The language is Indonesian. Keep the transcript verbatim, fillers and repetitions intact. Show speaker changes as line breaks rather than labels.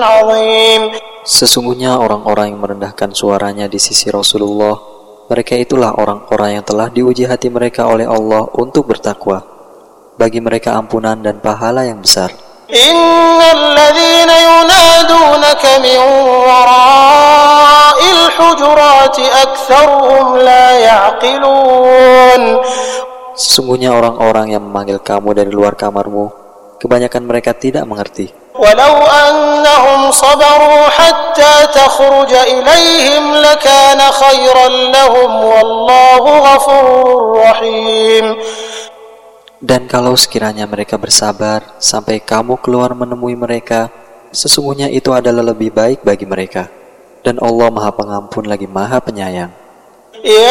عظيم.
Sesungguhnya orang-orang yang merendahkan suaranya di sisi Rasulullah, mereka itulah orang-orang yang telah diuji hati mereka oleh Allah untuk bertakwa. Bagi mereka ampunan dan pahala yang besar.
Innal ladzina yunadunaka min wara'il hujurati aktsaruhum la ya'qilun.
Sesungguhnya orang-orang yang memanggil kamu dari luar kamarmu, kebanyakan mereka tidak mengerti.
Walau annahum sabaru hatta takhruja ilaihim lakana khairan lahum wallahu ghafurur rahim.
Dan kalau sekiranya mereka bersabar sampai kamu keluar menemui mereka, sesungguhnya itu adalah lebih baik bagi mereka. Dan Allah Maha Pengampun lagi Maha Penyayang.
Ya